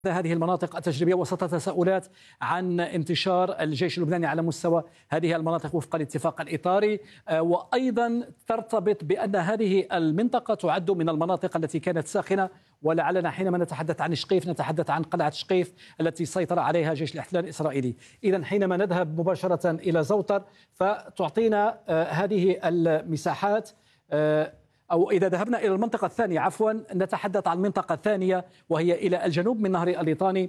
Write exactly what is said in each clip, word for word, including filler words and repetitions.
هذه المناطق التجريبية وسط تساؤلات عن انتشار الجيش اللبناني على مستوى هذه المناطق وفق الاتفاق الإطاري، وأيضا ترتبط بأن هذه المنطقة تعد من المناطق التي كانت ساخنة، ولعلنا حينما نتحدث عن شقيف نتحدث عن قلعة شقيف التي سيطر عليها جيش الاحتلال الإسرائيلي. إذن حينما نذهب مباشرة إلى زوطر فتعطينا هذه المساحات، أو إذا ذهبنا إلى المنطقة الثانية عفوا نتحدث عن المنطقة الثانية وهي إلى الجنوب من نهر الليطاني،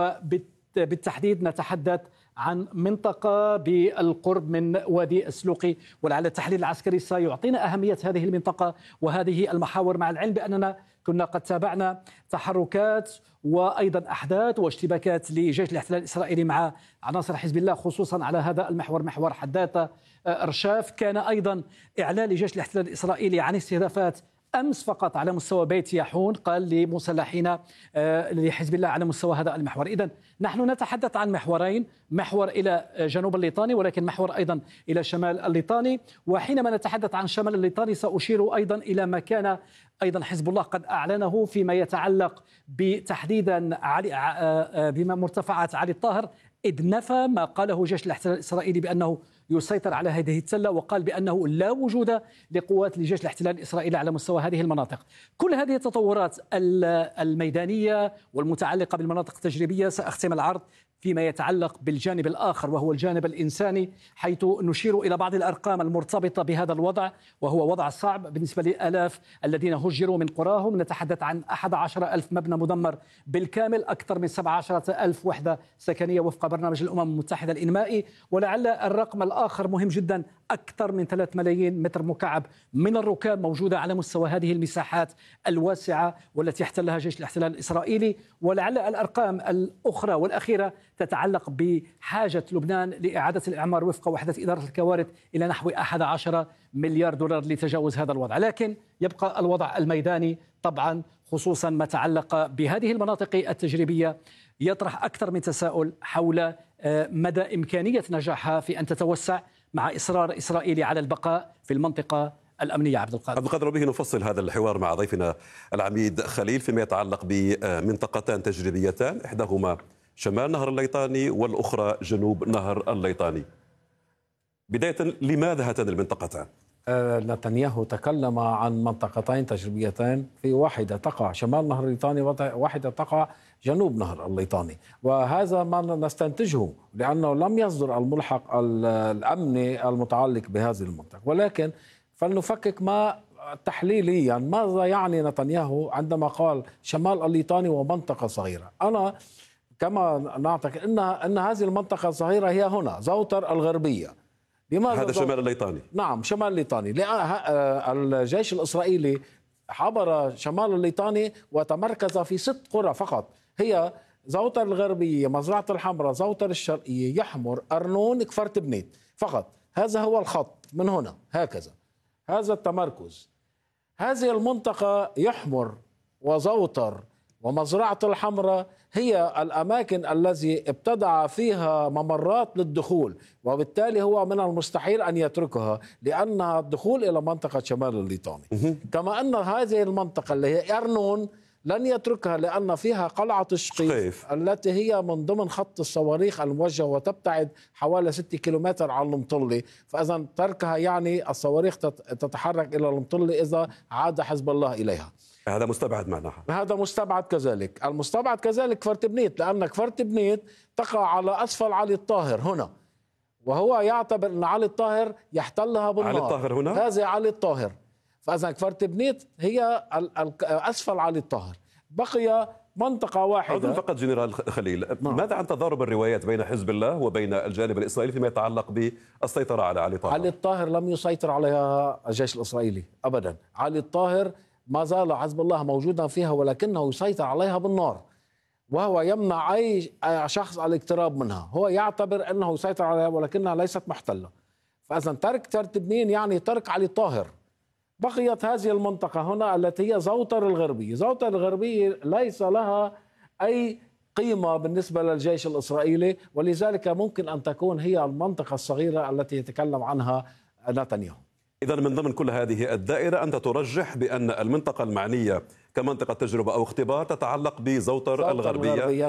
وبالتحديد نتحدث عن منطقة بالقرب من وادي السلوقي. ولعل التحليل العسكري سيعطينا أهمية هذه المنطقة وهذه المحاور، مع العلم بأننا كنا قد تابعنا تحركات وأيضا أحداث واشتباكات لجيش الاحتلال الإسرائيلي مع عناصر حزب الله خصوصا على هذا المحور، محور حداثة رشاف. كان أيضا إعلان لجيش الاحتلال الإسرائيلي عن استهدافات أمس فقط على مستوى بيت ياحون، قال لمسلحين لحزب الله على مستوى هذا المحور. إذن نحن نتحدث عن محورين، محور إلى جنوب الليطاني ولكن محور أيضا إلى شمال الليطاني. وحينما نتحدث عن شمال الليطاني سأشير أيضا إلى ما كان أيضا حزب الله قد أعلنه فيما يتعلق بتحديدا علي بما مرتفعات علي الطاهر، إذ نفى ما قاله جيش الاحتلال الإسرائيلي بأنه يسيطر على هذه التلة، وقال بأنه لا وجود لقوات لجيش الاحتلال الإسرائيلي على مستوى هذه المناطق. كل هذه التطورات الميدانية والمتعلقة بالمناطق التجريبية سأختم العرض فيما يتعلق بالجانب الآخر وهو الجانب الإنساني، حيث نشير إلى بعض الأرقام المرتبطة بهذا الوضع، وهو وضع صعب بالنسبة للآلاف الذين هجروا من قراهم. نتحدث عن أحد عشر ألف مبنى مدمر بالكامل، أكثر من سبعة عشر ألف وحدة سكنية وفق برنامج الأمم المتحدة الإنمائي. ولعل الرقم الآخر مهم جدا، أكثر من ثلاثة ملايين متر مكعب من الركام موجودة على مستوى هذه المساحات الواسعة والتي احتلها جيش الاحتلال الإسرائيلي. ولعل الأرقام الأخرى والأخيرة تتعلق بحاجة لبنان لإعادة الإعمار وفق وحدة إدارة الكوارث إلى نحو أحد عشر مليار دولار لتجاوز هذا الوضع. لكن يبقى الوضع الميداني طبعا، خصوصا ما تعلق بهذه المناطق التجريبية، يطرح أكثر من تساؤل حول مدى إمكانية نجاحها في أن تتوسع مع إصرار إسرائيلي على البقاء في المنطقة الأمنية. عبد القادر عبد القادر، به نفصل هذا الحوار مع ضيفنا العميد خليل فيما يتعلق بمنطقتان تجريبيتان، إحداهما شمال نهر الليطاني والأخرى جنوب نهر الليطاني. بداية، لماذا هاتان المنطقتان؟ نتنياهو تكلم عن منطقتين تجريبيتين، في واحدة تقع شمال نهر الليطاني وواحدة تقع جنوب نهر الليطاني، وهذا ما نستنتجه لأنه لم يصدر الملحق الأمني المتعلق بهذه المنطقة. ولكن فلنفكك ما تحليليا ماذا يعني نتنياهو عندما قال شمال الليطاني ومنطقة صغيرة. أنا كما نعتقد أن أن هذه المنطقة الصغيرة هي هنا زوطر الغربية. لماذا هذا شمال الليطاني؟ نعم شمال الليطاني. الجيش الإسرائيلي عبر شمال الليطاني وتمركز في ست قرى فقط، هي زوطر الغربية، مزرعة الحمراء، زوطر الشرقية، يحمر، أرنون، كفرت بنيت فقط. هذا هو الخط من هنا هكذا، هذا التمركز. هذه المنطقة يحمر وزوطر ومزرعة الحمراء هي الأماكن التي ابتدع فيها ممرات للدخول، وبالتالي هو من المستحيل أن يتركها لأنها الدخول إلى منطقة شمال الليطاني. كما أن هذه المنطقة اللي هي أرنون لن يتركها لأن فيها قلعة شقيف التي هي من ضمن خط الصواريخ الموجه وتبتعد حوالي ستة كيلومتر عن المطلة، فإذا تركها يعني الصواريخ تتحرك إلى المطلة إذا عاد حزب الله إليها. هذا مستبعد معناها. هذا مستبعد كذلك. المستبعد كذلك كفرت بنيت، لأن كفرت بنيت تقع على أسفل علي الطاهر هنا، وهو يعتبر أن علي الطاهر يحتلها بالنار. علي الطاهر هنا؟ هذه علي الطاهر. فإذا كفرت بنيت هي أسفل علي الطاهر. بقي منطقة واحدة. أظن فقط جنرال خليل، ماذا عن تضارب الروايات بين حزب الله وبين الجانب الإسرائيلي فيما يتعلق بالسيطرة على علي الطاهر؟ علي الطاهر لم يسيطر عليها الجيش الإسرائيلي أبدا. علي الطاهر ما زال حزب الله موجودا فيها ولكنه يسيطر عليها بالنار، وهو يمنع أي شخص الاقتراب منها. هو يعتبر أنه يسيطر عليها ولكنها ليست محتلة. فإذا ترك ترتبنين يعني ترك علي الطاهر. بقيت هذه المنطقة هنا التي هي زوطر الغربية. زوطر الغربية ليس لها أي قيمة بالنسبة للجيش الإسرائيلي، ولذلك ممكن أن تكون هي المنطقة الصغيرة التي يتكلم عنها نتنياهو. إذا من ضمن كل هذه الدائرة أنت ترجح بأن المنطقة المعنية كمنطقة تجربة أو اختبار تتعلق بزوطر الغربية